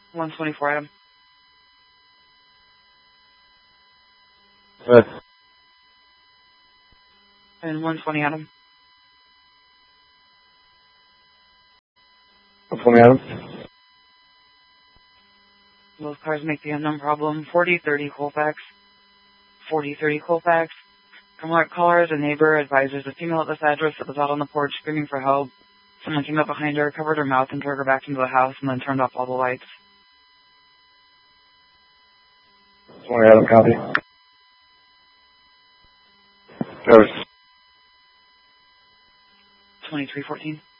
124 Adam. Good. And 120 Adam. 120 Adam. Those cars make the unknown problem. 4030 Colfax. 4030 Colfax. Caller is a neighbor, advises a female at this address that was out on the porch screaming for help. Someone came up behind her, covered her mouth, and drug her back into the house, and then turned off all the lights. 20 Adam, copy. Notice. 2314.